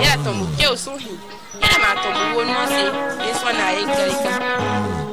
ya to mu ke usuhi ya ma to bu wonu se eso na e garika